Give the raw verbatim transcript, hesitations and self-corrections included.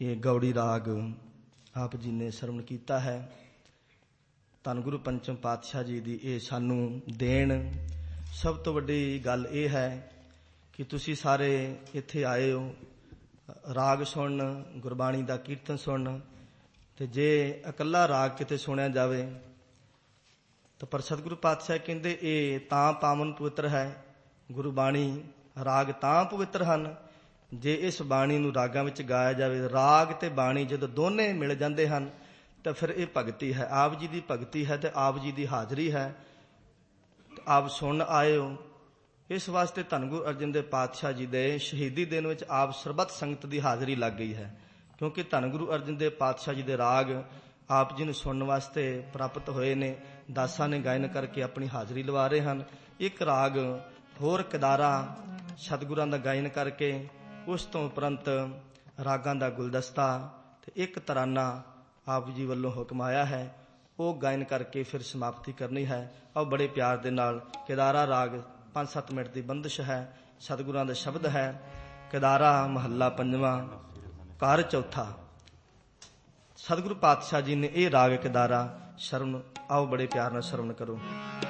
ये गौड़ी राग आप जी ने सरवण कीता है। धन गुरु पंचम पातशाह जी दी ये सानू देन। सब तो वड्डी गल ये है कि तुसी सारे इत्थे आए हो, राग सुन, गुरबाणी दा कीर्तन सुन। ते जे इकल्ला राग किते सुनिया जावे तो पर सतगुरु पातशाह कहंदे ये तां पावन पवित्र है, गुरबाणी राग तां पवित्र हन जे इस बाणी नूं रागां विच गाया जावे। राग ते बाणी जदों दोने मिल जांदे हन तो फिर ये भगती है, आप जी की भगती है, तो आप जी की हाजरी है। तो आप सुन आए हो, इस वास्ते धन गुरु अर्जन देव पातशाह जी दे शहीदी दिन विच आप सरबत संगत की हाजरी लग गई है। क्योंकि धन गुरु अर्जन देव पातशाह जी दे राग आप जी नूं सुनने वास्ते प्राप्त होए ने। दासां ने गायन करके अपनी हाजरी लवा रहे हैं। एक राग होर केदारा सतगुरां दा गायन करके उस तो उपरंत रागां दा गुलदस्ता ते एक तराना आप जी वल्लों हुक्म आया है, वो गायन करके फिर समाप्ति करनी है। और बड़े प्यार दे नाल केदारा राग पांच सत्त मिनट की बंदिश है। सतगुरां दे शब्द है। केदारा महला पंजवां कार चौथा। सतगुरु पातशाह जी ने यह राग केदारा शरण, आओ बड़े प्यार नाल श्रवण करो।